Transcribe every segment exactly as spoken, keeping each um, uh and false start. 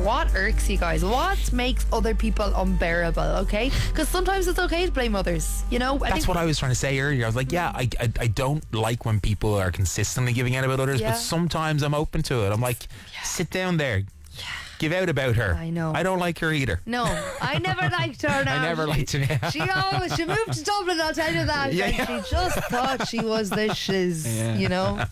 What irks you guys? What makes other people unbearable, okay? Because sometimes it's okay to blame others, you know? I That's think what I was trying to say earlier. I was like, yeah, I, I, I don't like when people are consistently giving out about others, Yeah. but sometimes I'm open to it. I'm like, sit down there. Give out about her. I know. I don't like her either. No, I never liked her now. I never liked her. She always, she moved to Dublin, I'll tell you that. Yeah. And she just thought she was the shiz, Yeah. you know?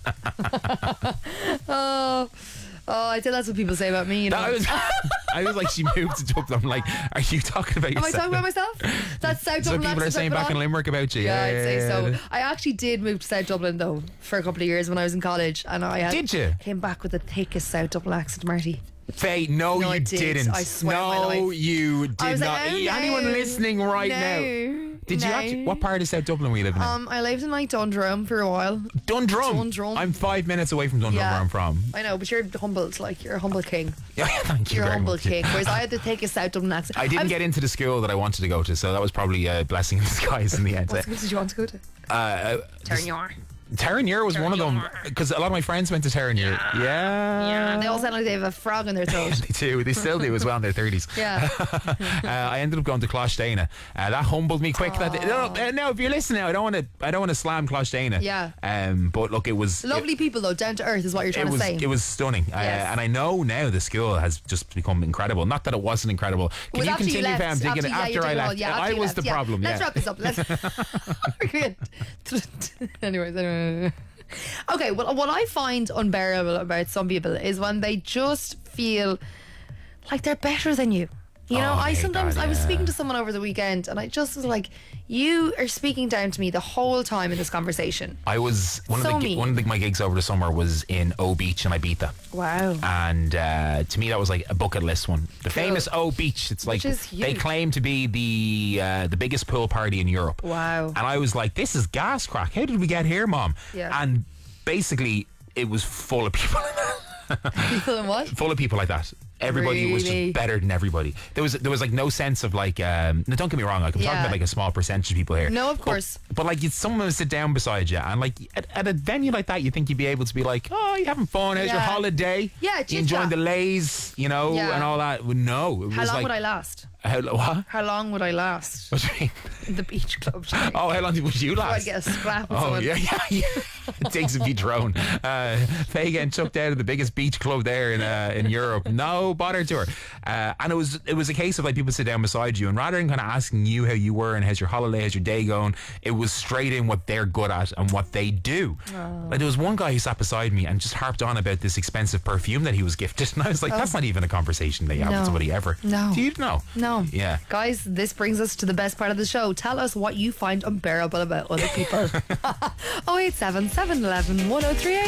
oh, oh, I think that's what people say about me, you know? No, I was, I was like, she moved to Dublin. I'm like, are you talking about Am I yourself? talking about myself? That's South So Dublin people are accent saying I put back in on? Limerick about you. Yeah, Yeah, I'd say yeah, so. yeah. I actually did move to South Dublin though for a couple of years when I was in college, and I had, Did you? came back with the thickest South Dublin accent, Marty. Faye, no, No, I you did. didn't. I swear on my no, life. you did I was not. like, oh, no, Anyone listening right no, now? Did you no. actually? What part of South Dublin were you living in? Um, I lived in like Dundrum for a while. Dundrum. Dundrum. I'm five minutes away from Dundrum, Yeah. where I'm from. I know, but you're humbled, like you're a humble king. Yeah, thank you You're a very humble much. king. Whereas I had to take a South Dublin accent. I didn't was- get into the school that I wanted to go to, so that was probably a blessing in disguise in the end. What school did you want to go to? Uh, uh, Terranure. Terranure was one of them, because a lot of my friends went to Terranure. Yeah. Yeah, they all sound like they have a frog in their throat. They do. They still do as well in their thirties. Yeah. uh, I ended up going to Closhdana. Uh, that humbled me quick. That, no, uh, no, if you're listening now, I don't want to. I don't want to slam Closhdana. Yeah. Um, but look, it was Lovely people though, down to earth is what you're It, trying it was to say. it was stunning, uh, Yes. and I know now the school has just become incredible. Not that it wasn't incredible. Can Well, you after you continue? left, If I'm thinking after- yeah, after, you I did well, left, yeah, after I you was left, the yeah. problem. Let's yeah. wrap this up. Let's. Anyways, anyway. Okay, well, what I find unbearable about some people is when they just feel like they're better than you. You know, Oh, I I hate sometimes that, I was yeah. speaking to someone over the weekend, and I just was like, "You are speaking down to me the whole time in this conversation." I was one So of the mean. one of the, my gigs over the summer was in O Beach in Ibiza. Wow. And uh, to me, that was like a bucket list one. The famous O Beach. It's like Which is they huge. claim to be the uh, the biggest pool party in Europe. Wow. And I was like, this is gas crack. How did we get here, Mom? Yeah. And basically, it was full of people. People in what? full of people like that. Everybody was Really? just better than everybody. There was there was like no sense of like. Um, no, don't get me wrong. Like I'm talking Yeah. about like a small percentage of people here. No, of But- course. But, like, you'd someone would sit down beside you, and like at, at a venue like that, you think you'd be able to be like, "Oh, you having fun? How's your Yeah. holiday? Yeah, you chit enjoying chat. the lays, you know, Yeah. and all that." Well, no, it How was long like, would I last? How, what? How long would I last? What do you mean? in the beach club? Oh, how long would you I'd last? get a scrap with Oh someone. yeah, yeah, yeah. It takes a beach drone. Uh, Faye getting chucked out of the biggest beach club there in uh, in Europe. No bother to her. Uh, and it was it was a case of like people sit down beside you, and rather than kind of asking you how you were and how's your holiday, how's your day going, it was straight in what they're good at and what they do. Like there was one guy who sat beside me and just harped on about this expensive perfume that he was gifted, and I was like, that's not even a conversation that you have No. with somebody ever. No. Do you know? No. Yeah. Guys, this brings us to the best part of the show. Tell us what you find unbearable about other people. oh eight seven, seven one one, oh three eight.